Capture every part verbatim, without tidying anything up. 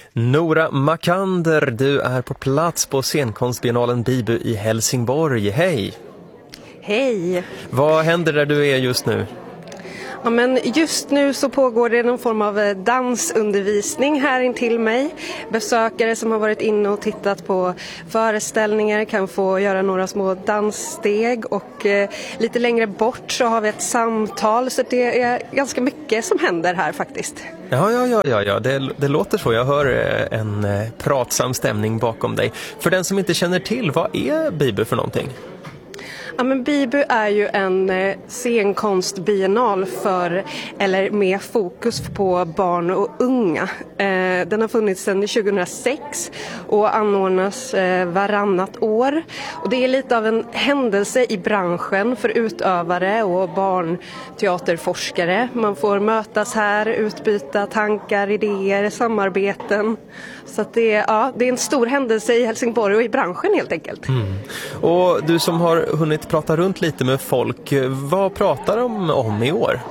Nora Makander, du är på plats på scenkonstbiennalen Bibu i Helsingborg. Hej! Hej! Vad händer där du är just nu? Ja, men just nu så pågår det någon form av dansundervisning här intill mig. Besökare som har varit inne och tittat på föreställningar kan få göra några små danssteg och eh, lite längre bort så har vi ett samtal, så det är ganska mycket som händer här faktiskt. Ja, ja, ja, ja, ja. Det, det låter så. Jag hör eh, en eh, pratsam stämning bakom dig. För den som inte känner till, vad är Bibu för någonting? Ja, men Bibu är ju en eh, scenkonstbiennal för, eller med fokus på barn och unga. Eh, den har funnits sedan tjugohundrasex och anordnas eh, varannat år. Och det är lite av en händelse i branschen för utövare och barnteaterforskare. Man får mötas här, utbyta tankar, idéer, samarbeten. Så att det, är, ja, det är en stor händelse i Helsingborg och i branschen helt enkelt. Mm. Och du som har hunnit prata runt lite med folk, vad pratar de om i år?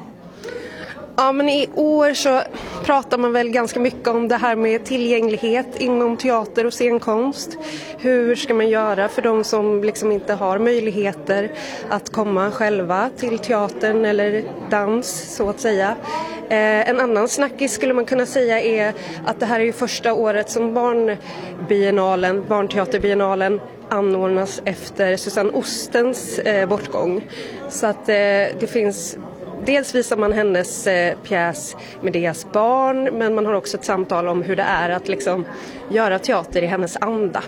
Ja, men i år så pratar man väl ganska mycket om det här med tillgänglighet inom teater och scenkonst. Hur ska man göra för de som liksom inte har möjligheter att komma själva till teatern eller dans så att säga. Eh, en annan snackis skulle man kunna säga är att det här är ju första året som barnbiennalen, barnteaterbiennalen anordnas efter Susanne Ostens eh, bortgång. Så att eh, det finns... Dels visar man hennes eh, pjäs Medeas barn, men man har också ett samtal om hur det är att liksom göra teater i hennes anda.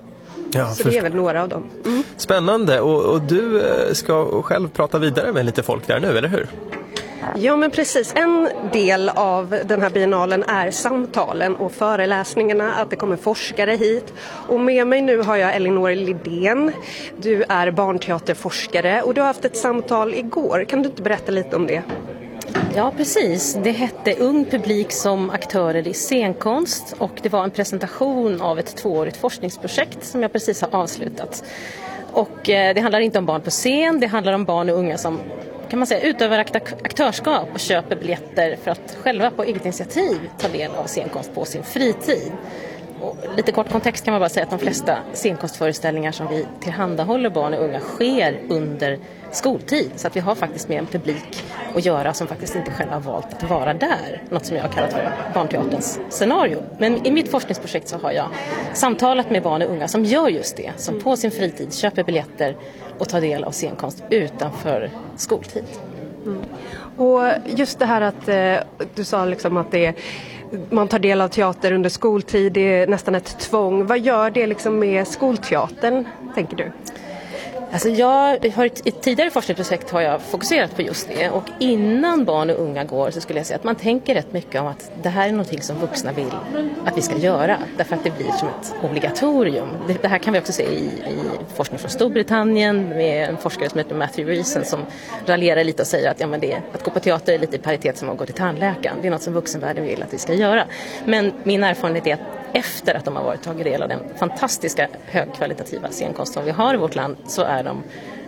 Ja, så det är väl några av dem. Mm. Spännande, och, och du ska själv prata vidare med lite folk där nu, eller hur? Ja, men precis. En del av den här biennalen är samtalen och föreläsningarna, att det kommer forskare hit. Och med mig nu har jag Elinor Lidén. Du är barnteaterforskare och du har haft ett samtal igår. Kan du inte berätta lite om det? Ja, precis. Det hette Ung publik som aktörer i scenkonst och det var en presentation av ett tvåårigt forskningsprojekt som jag precis har avslutat. Och eh, det handlar inte om barn på scen, det handlar om barn och unga som kan man säga utöver aktörskap och köper biljetter för att själva på eget initiativ ta del av scenkonst på sin fritid. Och lite kort kontext kan man bara säga att de flesta scenkonstföreställningar som vi tillhandahåller barn och unga sker under skoltid. Så att vi har faktiskt med en publik att göra som faktiskt inte själva har valt att vara där. Något som jag har kallat för barnteaterns scenario. Men i mitt forskningsprojekt så har jag samtalat med barn och unga som gör just det. Som på sin fritid köper biljetter och tar del av scenkonst utanför skoltid. Mm. Och just det här att eh, du sa liksom att det är, man tar del av teater under skoltid, det är nästan ett tvång. Vad gör det liksom med skolteatern, tänker du? Alltså jag har ett, ett tidigare forskningsprojekt har jag fokuserat på just det, och innan barn och unga går så skulle jag säga att man tänker rätt mycket om att det här är någonting som vuxna vill att vi ska göra, därför att det blir som ett obligatorium. Det, det här kan vi också se i, i forskning från Storbritannien med en forskare som heter Matthew Reason som raljerar lite och säger att, ja, men det, att gå på teater är lite i paritet som att gå till tandläkaren. Det är något som vuxenvärlden vill att vi ska göra. Men min erfarenhet är att efter att de har varit tagit del av den fantastiska högkvalitativa scenkonst som vi har i vårt land så är de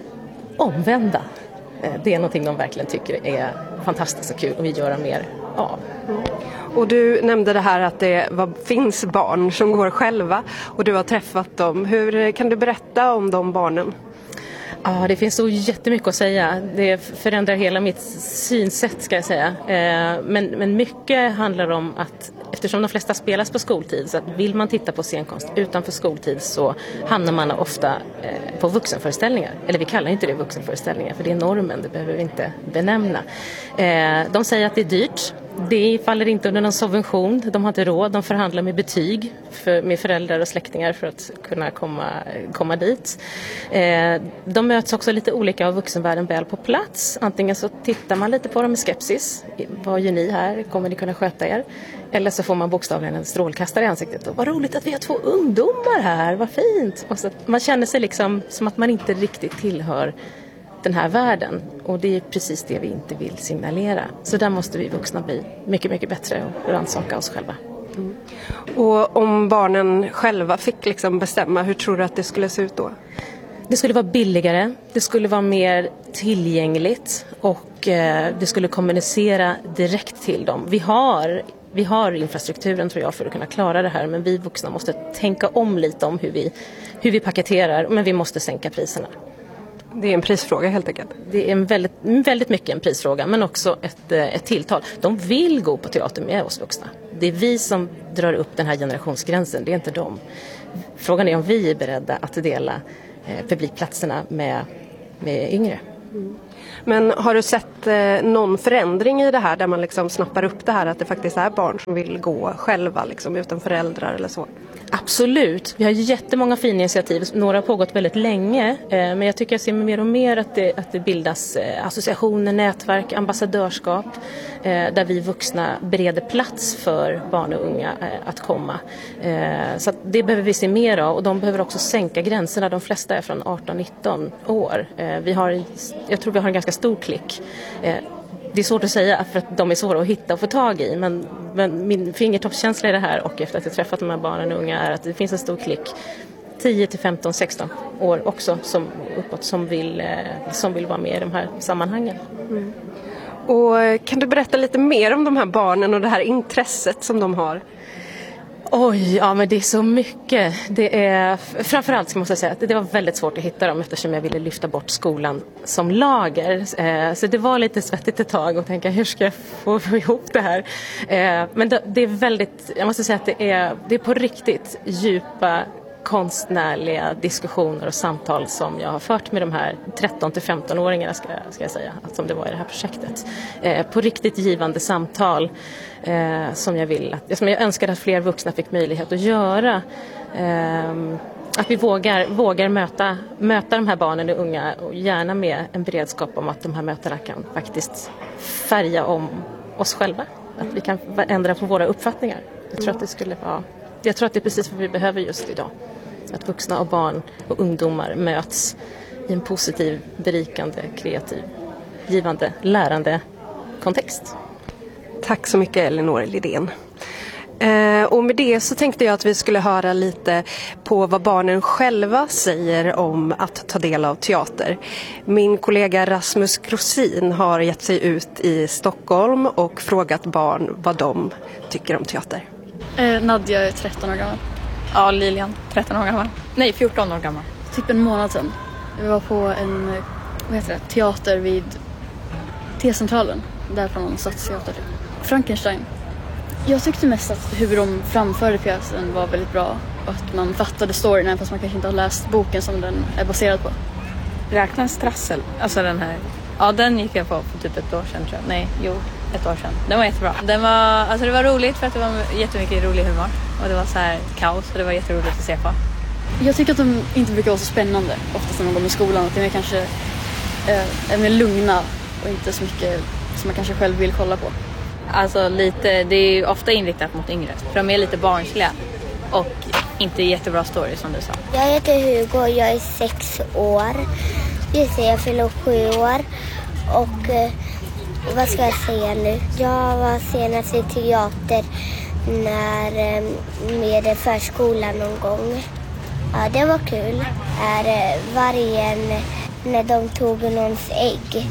omvända. Det är någonting de verkligen tycker är fantastiskt och kul och vi gör mer av. Mm. Och du nämnde det här att det var, finns barn som går själva och du har träffat dem. Hur kan du berätta om de barnen? Ja, det finns så jättemycket att säga. Det förändrar hela mitt synsätt, ska jag säga. Men, men mycket handlar om att eftersom de flesta spelas på skoltid, så att vill man titta på scenkonst utanför skoltid så hamnar man ofta på vuxenföreställningar. Eller vi kallar inte det vuxenföreställningar för det är normen, det behöver vi inte benämna. De säger att det är dyrt. Det faller inte under någon subvention. De har inte råd. De förhandlar med betyg för, med föräldrar och släktingar för att kunna komma, komma dit. Eh, de möts också lite olika av vuxenvärlden väl på plats. Antingen så tittar man lite på dem med skepsis. Vad gör ni här? Kommer ni kunna sköta er? Eller så får man bokstavligen en strålkastare i ansiktet. Och vad roligt att vi har två ungdomar här. Vad fint. Och så man känner sig liksom som att man inte riktigt tillhör den här världen, och det är precis det vi inte vill signalera. Så där måste vi vuxna bli mycket, mycket bättre och rannsaka oss själva. Mm. Och om barnen själva fick liksom bestämma, hur tror du att det skulle se ut då? Det skulle vara billigare, det skulle vara mer tillgängligt och eh, det skulle kommunicera direkt till dem. Vi har vi har infrastrukturen tror jag för att kunna klara det här, men vi vuxna måste tänka om lite om hur vi, hur vi paketerar, men vi måste sänka priserna. Det är en prisfråga helt enkelt. Det är en väldigt, väldigt mycket en prisfråga, men också ett, ett tilltal. De vill gå på teater med oss vuxna. Det är vi som drar upp den här generationsgränsen, det är inte de. Frågan är om vi är beredda att dela eh, publikplatserna med, med yngre. Mm. Men har du sett eh, någon förändring i det här där man liksom snappar upp det här att det faktiskt är barn som vill gå själva liksom, utan föräldrar eller så? Absolut. Vi har jättemånga fina initiativ. Några har pågått väldigt länge. Eh, men jag tycker jag ser mer och mer att det, att det bildas eh, associationer, nätverk, ambassadörskap. Eh, där vi vuxna bereder plats för barn och unga eh, att komma. Eh, så att det behöver vi se mer av. Och de behöver också sänka gränserna. De flesta är från arton nitton år. Eh, vi har, jag tror vi har en ganska stor klick. Eh, Det är svårt att säga för att de är svåra att hitta och få tag i, men, men min fingertoppskänsla i det här och efter att jag träffat de här barnen och unga är att det finns en stor klick tio till femton sexton år också som, uppåt, som, vill, som vill vara med i de här sammanhangen. Mm. Och kan du berätta lite mer om de här barnen och det här intresset som de har? Oj, ja men det är så mycket. Det är, framförallt måste jag säga att det var väldigt svårt att hitta dem eftersom jag ville lyfta bort skolan som lager. Eh, så det var lite svettigt ett tag och tänka hur ska jag få, få ihop det här. Eh, men det, det är väldigt, jag måste säga att det är, det är på riktigt djupa konstnärliga diskussioner och samtal som jag har fört med de här tretton till femton-åringarna ska, ska jag säga, som det var i det här projektet. Eh, på riktigt givande samtal eh, som jag vill att, som jag önskar att fler vuxna fick möjlighet att göra. Eh, att vi vågar, vågar möta, möta de här barnen och unga och gärna med en beredskap om att de här mötena kan faktiskt färga om oss själva. Att vi kan ändra på våra uppfattningar. Jag tror att det skulle vara, jag tror att det är precis vad vi behöver just idag. Att vuxna och barn och ungdomar möts i en positiv, berikande, kreativ, givande, lärande kontext. Tack så mycket Elinor Lidén. Eh, och med det så tänkte jag att vi skulle höra lite på vad barnen själva säger om att ta del av teater. Min kollega Rasmus Grosin har gett sig ut i Stockholm och frågat barn vad de tycker om teater. Eh, Nadja är tretton år gammal. Ja, Lilian, tretton år gammal. Nej, fjorton år gammal. Typ en månad sedan. Vi var på en vad heter det, teater vid T-centralen. Där från någon stadsteater. Frankenstein. Jag tyckte mest att hur de framförde pjäsen var väldigt bra. Och att man fattade storyn även fast man kanske inte har läst boken som den är baserad på. Räknas Trassel, alltså den här. Ja, den gick jag på för typ ett år sedan tror jag. Nej, jo, ett år sedan. Den var jättebra. Den var, alltså det var roligt för att det var jättemycket rolig humor. Och det var så här kaos och det var jätteroligt att se på. Jag tycker att de inte brukar vara så spännande oftast när man går med skolan. Att de är kanske eh, är mer lugna och inte så mycket som man kanske själv vill kolla på. Alltså lite, det är ju ofta inriktat mot yngre. För de är lite barnsliga och inte jättebra story som du sa. Jag heter Hugo och jag är sex år. Just det, jag fyller sju år. Och eh, vad ska jag säga nu? Jag var senast i teater när, eh, med förskolan någon gång. Ja, det var kul. Är eh, vargen när de tog någons ägg.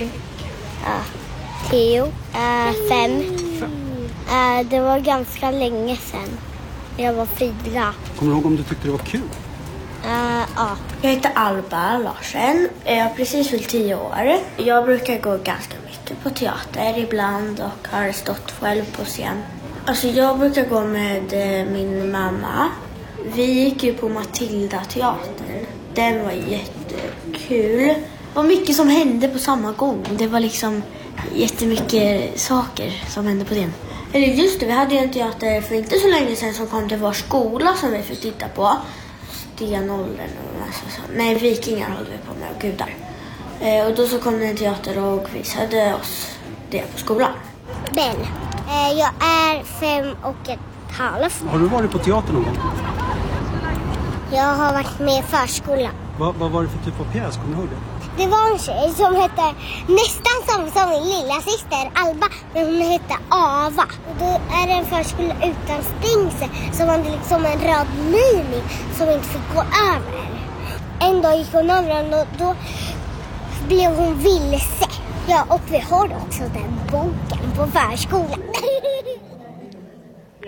Ja. Tio, äh, fem. Äh, det var ganska länge sedan. Jag var fyra. Kommer du ihåg om du tyckte det var kul? Uh, ja. Jag heter Alba Larsen. Jag är precis fyllt tio år. Jag brukar gå ganska mycket på teater ibland och har stått själv på scen. Alltså jag brukar gå med eh, min mamma. Vi gick ju på Matilda-teatern. Den var jättekul. Det var mycket som hände på samma gång. Det var liksom jättemycket saker som hände på den. Eller just det, vi hade en teater för inte så länge sedan som kom till vår skola som vi fick titta på. Stenåldern och massa så. Nej, vikingar håller vi på med och gudar. Eh, och då så kom det en teater och visade oss det på skolan. Ben, eh, jag är fem och ett halvt. Har du varit på teater någon gång? Jag har varit med i förskolan. Va, vad var det för typ av pjäs? Kommer du ihåg det? Det var en tjej som hette nästan som, som min lilla syster Alba, men hon hette Ava. Och då är det en förskola utan stängsel som hade liksom en röd linje som inte fick gå över. En dag gick hon över den och då blev hon vilse. Ja, och vi har också den boken på förskolan.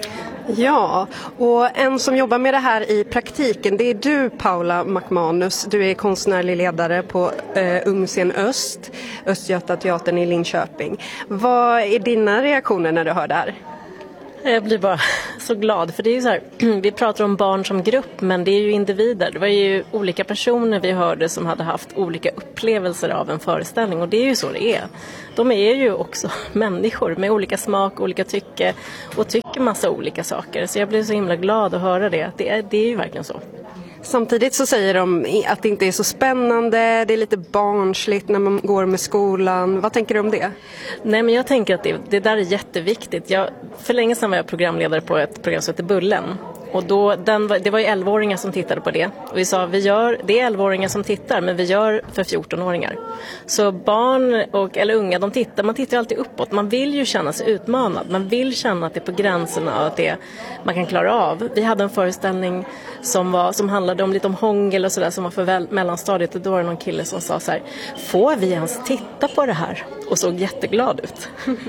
Ja, och en som jobbar med det här i praktiken, det är du, Paula McManus. Du är konstnärlig ledare på eh, Ungscen Öst, Östgötateatern i Linköping. Vad är dina reaktioner när du hör det här? Jag blir bara så glad, för det är ju så här, vi pratar om barn som grupp, men det är ju individer. Det var ju olika personer vi hörde som hade haft olika upplevelser av en föreställning, och det är ju så det är. De är ju också människor med olika smak, olika tycke och tycker massa olika saker. Så jag blir så himla glad att höra det. Det är, det är ju verkligen så. Samtidigt så säger de att det inte är så spännande, det är lite barnsligt när man går med skolan. Vad tänker du om det? Nej, men jag tänker att det, det där är jätteviktigt. Jag, för länge sedan var jag programledare på ett program som heter Bullen. Och då, den var, det var ju elvaåringar som tittade på det. Och vi sa, vi gör, det är elvaåringar som tittar, men vi gör för fjortonåringar. Så barn och, eller unga, de tittar, man tittar alltid uppåt. Man vill ju känna sig utmanad. Man vill känna att det är på gränserna och att det man kan klara av. Vi hade en föreställning som, var, som handlade om lite om hångel och sådär, som var för väl, mellanstadiet. Och då var det någon kille som sa så här: får vi ens titta på det här? Och såg jätteglad ut.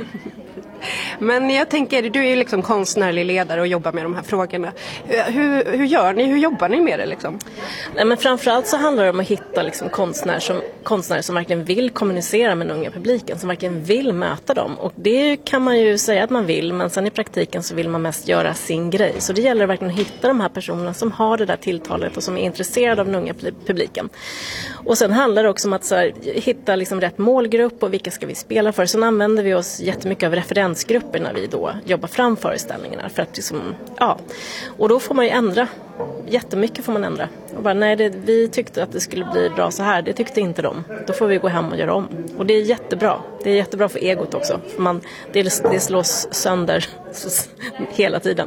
Men jag tänker, du är ju liksom konstnärlig ledare och jobbar med de här frågorna. Hur, hur gör ni? Hur jobbar ni med det liksom? Nej, men framförallt så handlar det om att hitta liksom konstnärer, som, konstnärer som verkligen vill kommunicera med den unga publiken, som verkligen vill möta dem. Och det kan man ju säga att man vill, men sen i praktiken så vill man mest göra sin grej. Så det gäller verkligen att hitta de här personerna som har det där tilltalet och som är intresserade av den unga publiken. Och sen handlar det också om att så här, hitta liksom rätt målgrupp och vilka ska vi spela för. Sen använder vi oss jättemycket av referensgrupper när vi då jobbar fram föreställningarna. För att liksom, ja. Och då får man ju ändra. Jättemycket får man ändra. Och bara, nej, det, vi tyckte att det skulle bli bra så här. Det tyckte inte de. Då får vi gå hem och göra om. Och det är jättebra. Det är jättebra för egot också. För man, det, det slås sönder hela tiden.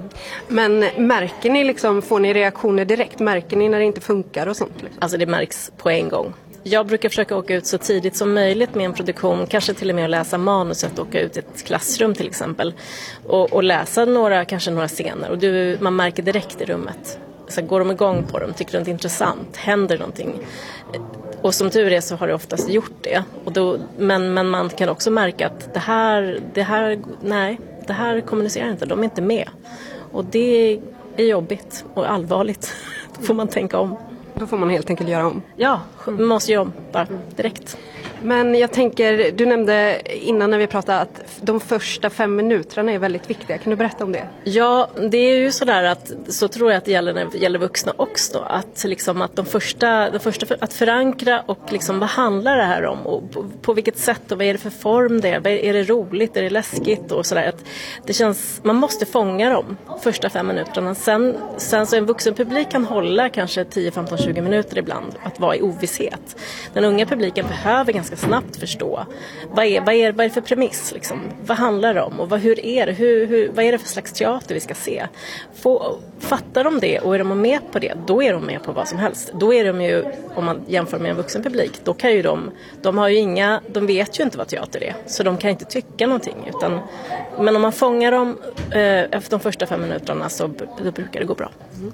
Men märker ni liksom, får ni reaktioner direkt? Märker ni när det inte funkar och sånt? Liksom? Alltså det märks på en gång. Jag brukar försöka åka ut så tidigt som möjligt med en produktion, kanske till och med att läsa manuset, åka ut i ett klassrum till exempel och, och läsa några, kanske några scener, och du, man märker direkt i rummet. Så går de igång på dem, tycker de det är intressant, händer någonting. Och som tur är så har det oftast gjort det. Och då, men, men man kan också märka att det här, det här, nej, det här kommunicerar inte, de är inte med. Och det är jobbigt och allvarligt. Då får man tänka om. Då får man helt enkelt göra om. Ja, man måste göra om bara direkt. Men jag tänker, du nämnde innan när vi pratade att de första fem minuterna är väldigt viktiga. Kan du berätta om det? Ja, det är ju sådär att så tror jag att det gäller när det gäller vuxna också. Att, liksom att de första, de första att förankra och liksom vad handlar det här om? Och på, på vilket sätt och vad är det för form det är? Är det roligt? Är det läskigt? Och sådär. Att det känns, man måste fånga dem första fem minuterna. Sen, sen så en vuxen publik kan hålla kanske tio, femton, tjugo minuter ibland att vara i ovisshet. Den unga publiken behöver ganska snabbt förstå vad är, vad är, vad är det för premiss liksom? Vad handlar det om och vad, hur är det? Hur, hur, vad är det för slags teater vi ska se? Få, fattar de det och är de med på det, då är de med på vad som helst. Då är de ju, om man jämför med en vuxen publik, då kan ju de, de har ju inga, de vet ju inte vad teater är, så de kan inte tycka någonting, utan, men om man fångar dem eh, efter de första fem minuterna så då brukar det gå bra. Mm.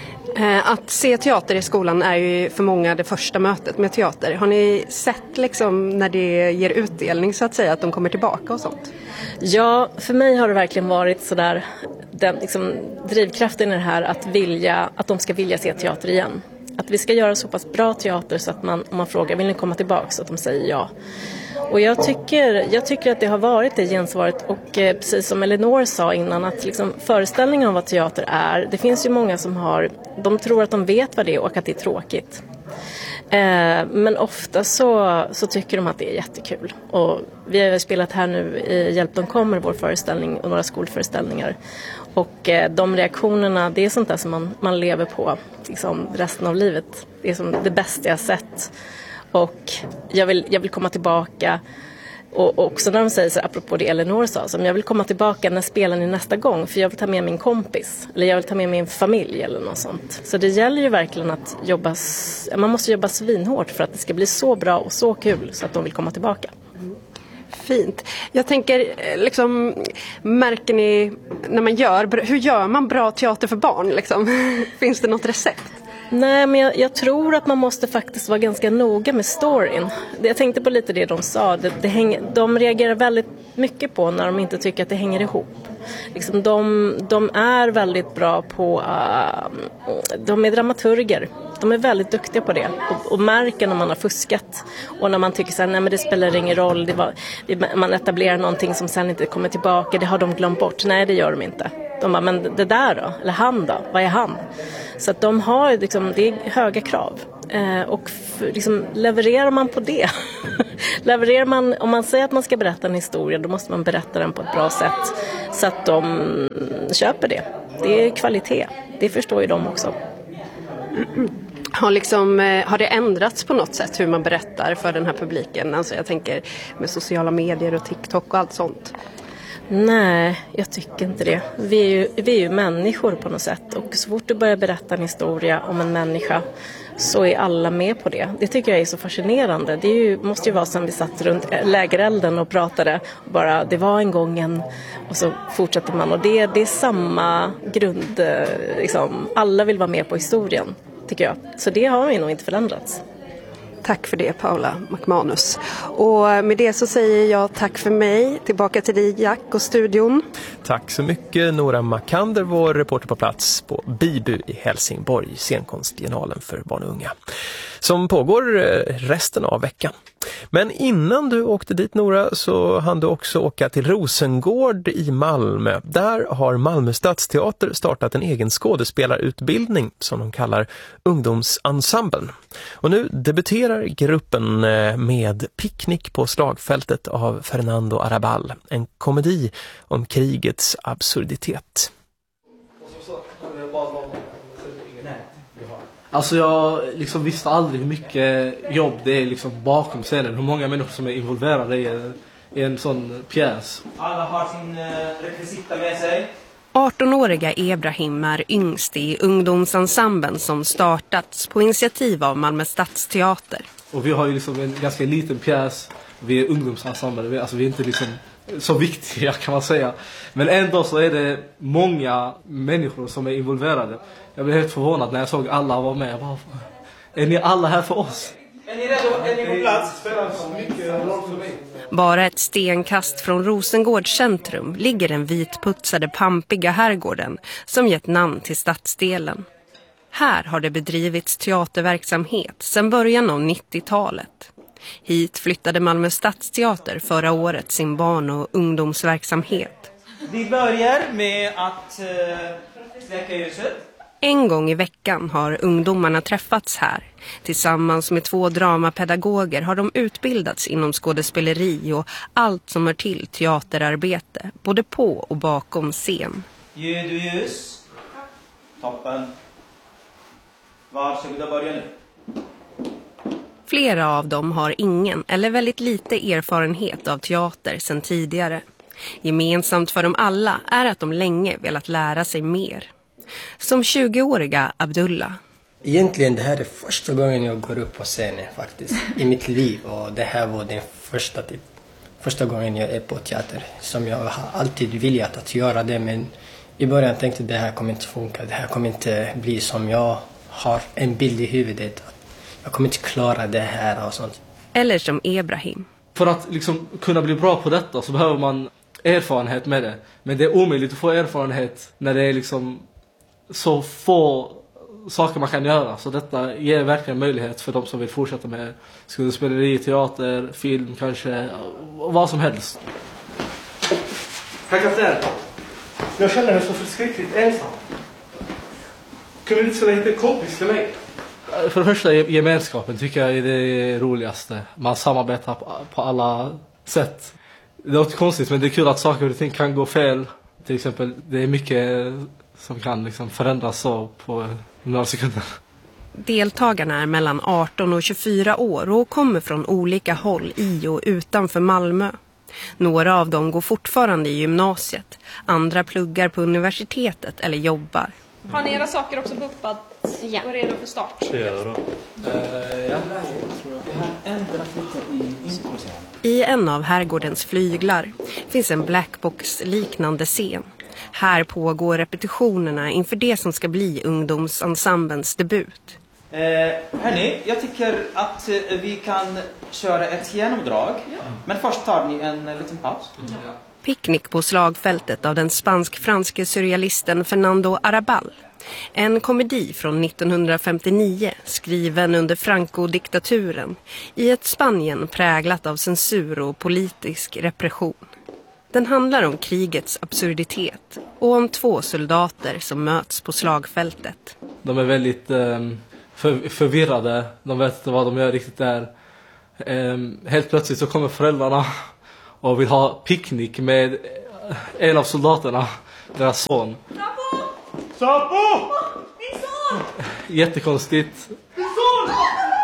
Att se teater i skolan är ju för många det första mötet med teater. Har ni sett liksom när det ger utdelning så att säga, att de kommer tillbaka och sånt? Ja, för mig har det verkligen varit sådär, den liksom, drivkraften i det här att, vilja, att de ska vilja se teater igen. Att vi ska göra så pass bra teater så att man, om man frågar, vill ni komma tillbaka, så att de säger ja. Och jag tycker, jag tycker att det har varit det gensvaret, och eh, precis som Elinor sa innan, att liksom, föreställningen om vad teater är, det finns ju många som har, de tror att de vet vad det är och att det är tråkigt. Eh, men ofta så, så tycker de att det är jättekul. Och vi har spelat här nu i Hjälp de kommer, vår föreställning, och några skolföreställningar. Och eh, de reaktionerna, det är sånt där som man, man lever på liksom, resten av livet. Det är som det bästa jag sett. Och jag vill, jag vill komma tillbaka. Och också när de säger så, apropå det Elinor sa, som jag vill komma tillbaka, när spelar ni nästa gång? För jag vill ta med min kompis. Eller jag vill ta med min familj eller något sånt. Så det gäller ju verkligen att jobba, man måste jobba svinhårt för att det ska bli så bra och så kul så att de vill komma tillbaka. Fint. Jag tänker, liksom, märker ni när man gör, hur gör man bra teater för barn? Liksom? Finns det något recept? Nej, men jag, jag tror att man måste faktiskt vara ganska noga med storyn. Jag tänkte på lite det de sa. Det, det hänger, de reagerar väldigt mycket på när de inte tycker att det hänger ihop. Liksom de, de är väldigt bra på, uh, de är dramaturger. De är väldigt duktiga på det och, och märker när man har fuskat och när man tycker så här, nej men det spelar ingen roll, det var, det, man etablerar någonting som sen inte kommer tillbaka, det har de glömt bort. Nej, det gör de inte. De bara, men det där då? Eller han då? Vad är han? Så att de har liksom, det är höga krav. Eh, och f- liksom, levererar man på det, levererar man, om man säger att man ska berätta en historia, då måste man berätta den på ett bra sätt så att de köper det. Det är kvalitet, det förstår ju de också. Har, liksom, har det ändrats på något sätt hur man berättar för den här publiken? Alltså jag tänker med sociala medier och TikTok och allt sånt. Nej, jag tycker inte det. Vi är ju, vi är ju människor på något sätt. Och så fort du börjar berätta en historia om en människa så är alla med på det. Det tycker jag är så fascinerande. Det är ju, måste ju vara som vi satt runt lägerelden och pratade. Bara, det var en gång en... Och så fortsätter man. Och det, det är samma grund. Liksom, alla vill vara med på historien, tycker jag. Så det har ju nog inte förändrats. Tack för det, Paula McManus. Och med det så säger jag tack för mig. Tillbaka till dig, Jack, och studion. Tack så mycket, Nora Makander, vår reporter på plats på Bibu i Helsingborg, scenkonstbiennalen för barn och unga, som pågår resten av veckan. Men innan du åkte dit, Nora, så hann du också åka till Rosengård i Malmö. Där har Malmö Stadsteater startat en egen skådespelarutbildning som de kallar ungdomsensemblen. Och nu debuterar gruppen med Picknick på slagfältet av Fernando Arrabal, en komedi om krigets absurditet. Alltså jag liksom visste aldrig hur mycket jobb det är liksom bakom scenen. Hur många människor som är involverade i, i en sån pjäs. Alla har sin rekvisita med sig. arton-åriga Ebrahim är yngst i ungdomsensemblen som startats på initiativ av Malmö Stadsteater. Och vi har ju liksom en ganska liten pjäs. Vi är ungdomsensemble. Alltså vi är inte liksom så viktiga, kan man säga. Men ändå så är det många människor som är involverade. Jag blev helt förvånad när jag såg alla vara med. Bara, är ni alla här för oss? Är ni redo? Är ni på plats? Bara ett stenkast från Rosengårds centrum ligger den vitputsade pampiga herrgården som gett namn till stadsdelen. Här har det bedrivits teaterverksamhet sedan början av nittiotalet. Hit flyttade Malmö Stadsteater förra året sin barn- och ungdomsverksamhet. Vi börjar med att uh, släcka ljuset. En gång i veckan har ungdomarna träffats här. Tillsammans med två dramapedagoger har de utbildats inom skådespeleri och allt som hör till teaterarbete, både på och bakom scen. Ljud och ljus. Toppen. Varsågoda, börja nu. Flera av dem har ingen eller väldigt lite erfarenhet av teater sedan tidigare. Gemensamt för dem alla är att de länge velat lära sig mer. Som tjugoåriga Abdullah. Egentligen det här är första gången jag går upp på scenen faktiskt i mitt liv. Och det här var den första, typ, första gången jag är på teater. Som jag har alltid velat att göra det, men i början tänkte jag det här kommer inte funka. Det här kommer inte bli som jag har en bild i huvudet. Jag kommer inte klara det här och sånt. Eller som Ebrahim. För att liksom kunna bli bra på detta så behöver man erfarenhet med det. Men det är omöjligt att få erfarenhet när det är liksom så få saker man kan göra. Så detta ger verkligen möjlighet för de som vill fortsätta med skådespeleri, teater, film kanske, vad som helst. Tack för jag känner mig så förskräckligt ensam. Kunde du inte säga hitta en kompis till mig? För det första, gemenskapen tycker jag är det roligaste. Man samarbetar på, på alla sätt. Det låter konstigt, men det är kul att saker och ting kan gå fel. Till exempel, det är mycket som kan liksom förändras så på några sekunder. Deltagarna är mellan arton och tjugofyra år och kommer från olika håll i och utanför Malmö. Några av dem går fortfarande i gymnasiet. Andra pluggar på universitetet eller jobbar. Har ni era saker också buppat ja. och redo för start? Det gör då. I en av herrgårdens flyglar finns en blackbox-liknande scen. Här pågår repetitionerna inför det som ska bli ungdomsensemblens debut. Eh, hörni, jag tycker att eh, vi kan köra ett genomdrag. Ja. Men först tar ni en, en liten paus. Mm. Picknick på slagfältet av den spansk-franske surrealisten Fernando Arrabal. En komedi från nittonhundrafemtionio skriven under Franco-diktaturen i ett Spanien präglat av censur och politisk repression. Den handlar om krigets absurditet och om två soldater som möts på slagfältet. De är väldigt eh, för, förvirrade, de vet inte vad de gör riktigt där. Eh, helt plötsligt så kommer föräldrarna och vill ha picknick med en av soldaterna, deras son. Sapo! Sapo! Min son! Jättekonstigt. Min son!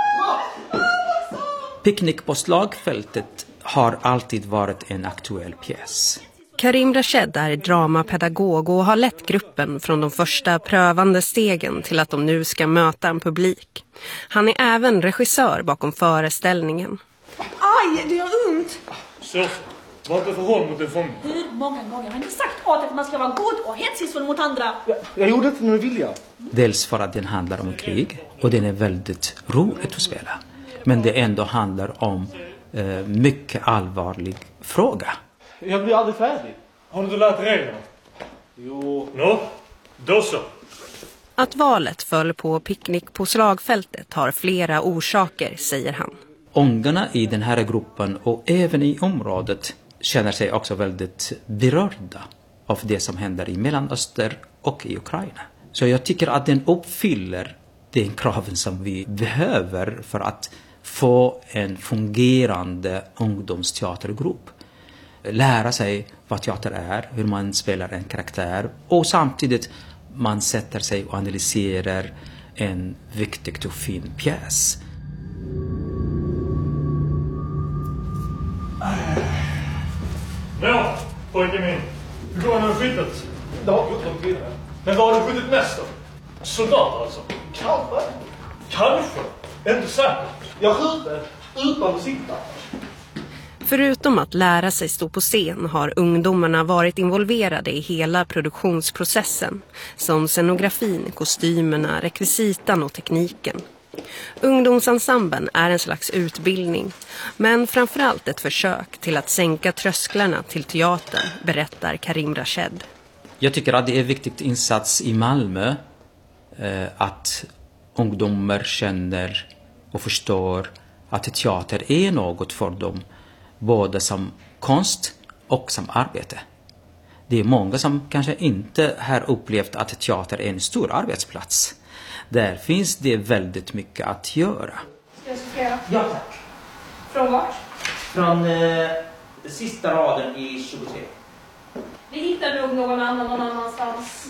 Picknick på slagfältet har alltid varit en aktuell pjäs. Karim Rached är dramapedagog och har lett gruppen från de första prövande stegen till att de nu ska möta en publik. Han är även regissör bakom föreställningen. Aj, det gör ont! Så, var inte för håll mot en fång. Hur många gånger har ni sagt åt att man ska vara god och hetsisfull mot andra? Jag, jag gjorde inte med vilja. Dels för att den handlar om krig och den är väldigt roligt att spela. Men det ändå handlar om eh, mycket allvarlig fråga. Jag blir aldrig färdig. Har du inte lärt reglerna? Jo. Nå, då så. Att valet föll på picknick på slagfältet har flera orsaker, säger han. Ungarna i den här gruppen och även i området känner sig också väldigt berörda av det som händer i Mellanöstern och i Ukraina. Så jag tycker att den uppfyller den kraven som vi behöver för att få en fungerande ungdomsteatergrupp. Lära sig vad teater är, hur man spelar en karaktär och samtidigt man sätter sig och analyserar en viktig och fin pjäs. Ja, pojken min. Hur går det med skyttet? Det har gått långt vidare. Men vad har du skjutit mest då? Soldater alltså? Kanske. Kanske. Inte säkert. Jag skjuter utan att sitta. Förutom att lära sig stå på scen har ungdomarna varit involverade i hela produktionsprocessen, som scenografin, kostymerna, rekvisitan och tekniken. Ungdomsensemblen är en slags utbildning, men framförallt ett försök till att sänka trösklarna till teatern, berättar Karim Rached. Jag tycker att det är en viktig insats i Malmö eh, att ungdomar känner och förstår att teater är något för dem, både som konst och som arbete. Det är många som kanske inte har upplevt att teater är en stor arbetsplats. Där finns det väldigt mycket att göra. Ska jag sortera? Ja, tack. Från vart? Från eh, sista raden i tjugotre. Vi hittar nog någon annan någon annanstans.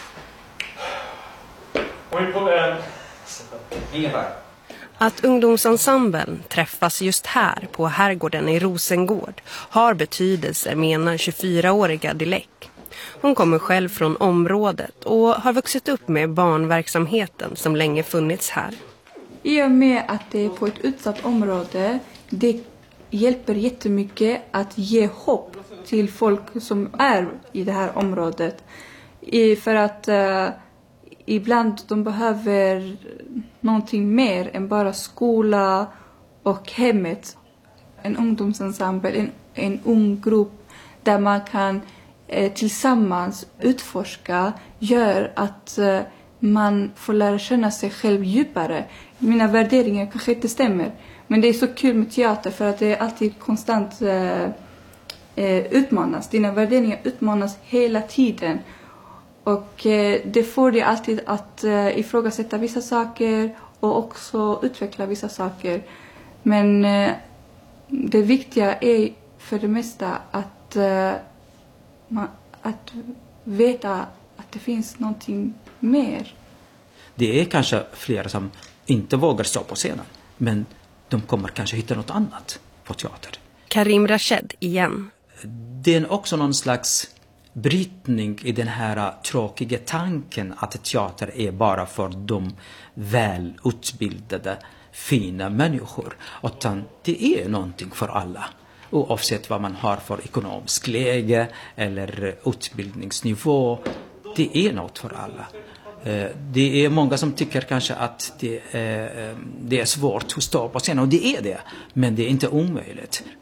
Och vi på en... Ingen färg. Att ungdomsensemblen träffas just här på Herrgården i Rosengård har betydelse, menar tjugofyraåriga Dilek. Hon kommer själv från området och har vuxit upp med barnverksamheten som länge funnits här. I och med att det är på ett utsatt område, det hjälper jättemycket att ge hopp till folk som är i det här området. I, för att uh, ibland de behöver någonting mer än bara skola och hemmet. En ungdomsensemble, en, en ung grupp där man kan eh, tillsammans utforska gör att eh, man får lära känna sig själv djupare. Mina värderingar kanske inte stämmer, men det är så kul med teater för att det är alltid konstant eh, eh, utmanas. Dina värderingar utmanas hela tiden. Och eh, det får dig alltid att eh, ifrågasätta vissa saker och också utveckla vissa saker. Men eh, det viktiga är för det mesta att, eh, man, att veta att det finns någonting mer. Det är kanske flera som inte vågar stå på scenen, men de kommer kanske hitta något annat på teater. Karim Rached igen. Det är också någon slags brytning i den här tråkiga tanken att teater är bara för de välutbildade, fina människor. Utan det är någonting för alla. Oavsett vad man har för ekonomisk läge eller utbildningsnivå. Det är något för alla. Det är många som tycker kanske att det är, det är svårt att stå på scenen. Och det är det. Men det är inte omöjligt.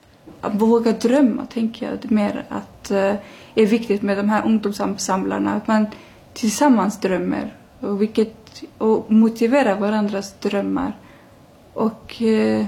att våga drömma, tänker jag. Det är mer att eh, är viktigt med de här ungdomssamlarna. Att man tillsammans drömmer och, vilket, och motiverar varandras drömmar. Och eh,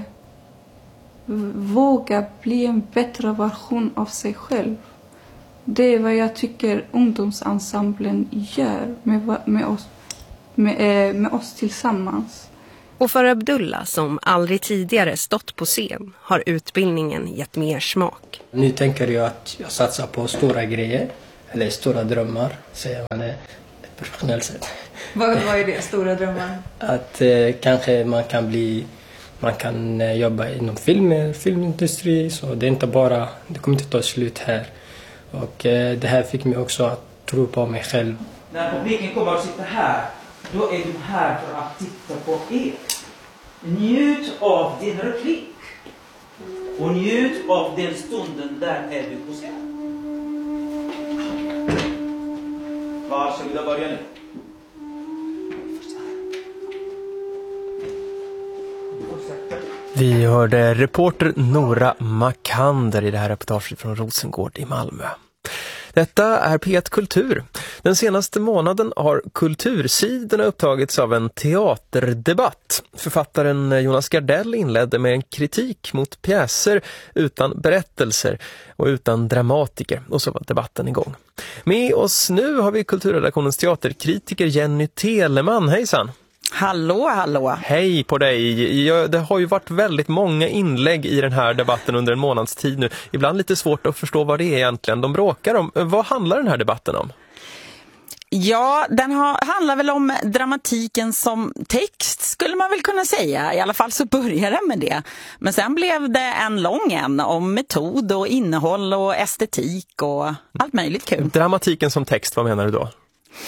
våga bli en bättre version av sig själv. Det är vad jag tycker ungdomsensemblen gör med, med, oss, med, eh, med oss tillsammans. Och för Abdullah, som aldrig tidigare stått på scen, har utbildningen gett mer smak. Nu tänker jag att jag satsar på stora grejer, eller stora drömmar, säger man det professionellt sett. Vad, vad är det, stora drömmar? Att eh, kanske man kan bli, man kan eh, jobba inom film, filmindustri, så det är inte bara, det kommer inte ta slut här. Och eh, det här fick mig också att tro på mig själv. När publiken kommer att sitta här, då är du här för att titta på er. Njut av din replik. Och njut av den stunden där är du på scen. Varsågoda, börja nu. Vi hörde reporter Nora Makander i det här reportaget från Rosengård i Malmö. Detta är P ett Kultur. Den senaste månaden har kultursidorna upptagits av en teaterdebatt. Författaren Jonas Gardell inledde med en kritik mot pjäser utan berättelser och utan dramatiker. Och så var debatten igång. Med oss nu har vi kulturredaktionens teaterkritiker Jenny Teleman. Hejsan! Hallå, hallå. Hej på dig. Jag, det har ju varit väldigt många inlägg i den här debatten under en månads tid nu. Ibland lite svårt att förstå vad det är egentligen de bråkar om. Vad handlar den här debatten om? Ja, den har, handlar väl om dramatiken som text, skulle man väl kunna säga. I alla fall så börjar den med det. Men sen blev det en lång en om metod och innehåll och estetik och allt möjligt kul. Dramatiken som text, vad menar du då?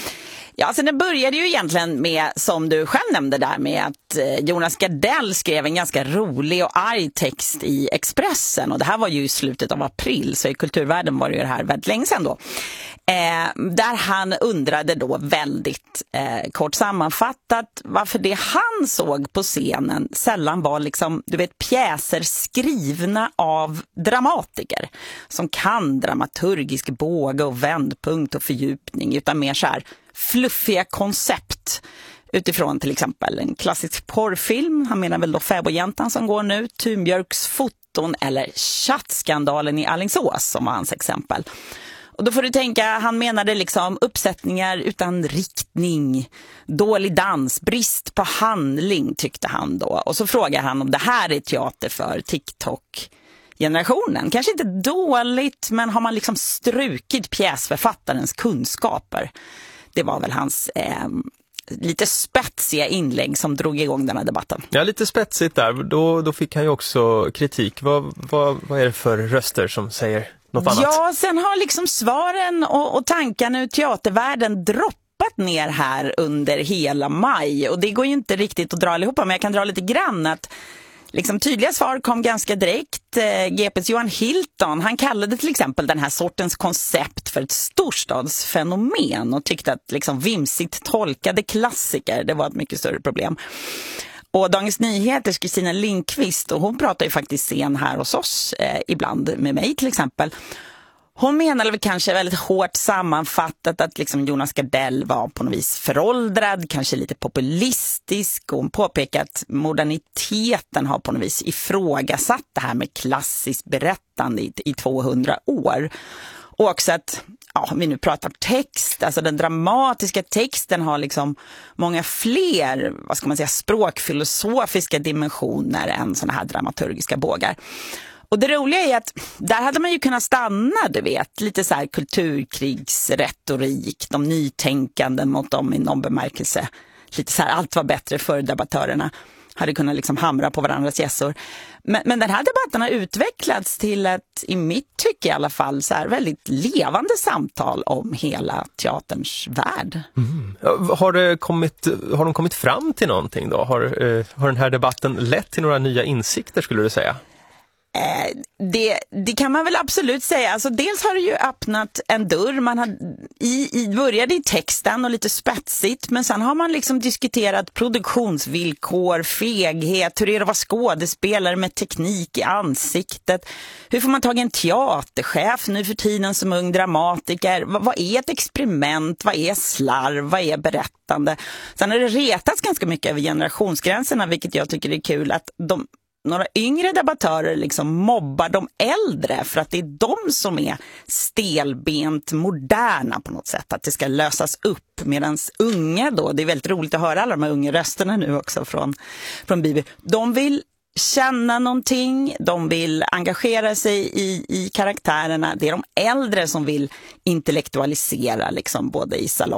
Ja, alltså det började ju egentligen med, som du själv nämnde där, med att Jonas Gardell skrev en ganska rolig och arg text i Expressen. Och det här var ju i slutet av april, så i kulturvärlden var det ju det här väldigt länge sedan då. Eh, där han undrade då väldigt eh, kort sammanfattat varför det han såg på scenen sällan var liksom, du vet, pjäser skrivna av dramatiker som kan dramaturgisk båge och vändpunkt och fördjupning, utan mer så här fluffiga koncept utifrån till exempel en klassisk porrfilm. Han menar väl då Fäbodjäntan som går nu, Thunbjörks foton eller chattskandalen i Alingsås som var hans exempel. Och då får du tänka, han menade liksom uppsättningar utan riktning, dålig dans, brist på handling tyckte han då. Och så frågar han om det här är teater för TikTok-generationen. Kanske inte dåligt, men har man liksom strukit pjäsförfattarens kunskaper? Det var väl hans eh, lite spetsiga inlägg som drog igång den här debatten. Ja, lite spetsigt där. Då, då fick han ju också kritik. Vad, vad, vad är det för röster som säger något annat? Ja, sen har liksom svaren och, och tankarna ur teatervärlden droppat ner här under hela maj. Och det går ju inte riktigt att dra allihopa, men jag kan dra lite grann att liksom tydliga svar kom ganska direkt. G P:s Johan Hilton, han kallade till exempel den här sortens koncept för ett storstadsfenomen och tyckte att liksom vimsigt tolkade klassiker, det var ett mycket större problem. Och Dagens Nyheters Kristina Lindqvist, och hon pratar ju faktiskt scen här hos oss eh, ibland med mig till exempel. Hon menade väl kanske väldigt hårt sammanfattat att liksom Jonas Gardell var på något vis föråldrad, kanske lite populistisk, och hon påpekar att moderniteten har på något vis ifrågasatt det här med klassiskt berättande i, i tvåhundra år. Och också att, ja, om vi nu pratar text, alltså den dramatiska texten har liksom många fler, vad ska man säga, språkfilosofiska dimensioner än såna här dramaturgiska bågar. Och det roliga är att där hade man ju kunnat stanna, du vet, lite så här kulturkrigsretorik, de nytänkande mot dem i någon bemärkelse. Lite så här, allt var bättre för debattörerna. Hade kunnat liksom hamra på varandras gässor. Men, men den här debatten har utvecklats till ett, i mitt tycke i alla fall, så här väldigt levande samtal om hela teaterns värld. Mm. Har, det kommit, har de kommit fram till någonting då? Har, eh, har den här debatten lett till några nya insikter, skulle du säga? Eh, det, det kan man väl absolut säga. Alltså, dels har det ju öppnat en dörr. Man har, i, i, började i texten och lite spetsigt, men sen har man liksom diskuterat produktionsvillkor, feghet, hur är det att vara skådespelare med teknik i ansiktet. Hur får man tag i en teaterchef nu för tiden som ung dramatiker? V- vad är ett experiment? Vad är slarv? Vad är berättande? Sen har det retats ganska mycket över generationsgränserna, vilket jag tycker är kul, att de några yngre debattörer liksom mobbar de äldre för att det är de som är stelbent moderna på något sätt. Att det ska lösas upp, medan unga då, det är väldigt roligt att höra alla de här unga rösterna nu också från, från Bibi. De vill känna någonting, de vill engagera sig i, i karaktärerna. Det är de äldre som vill intellektualisera liksom, både i salong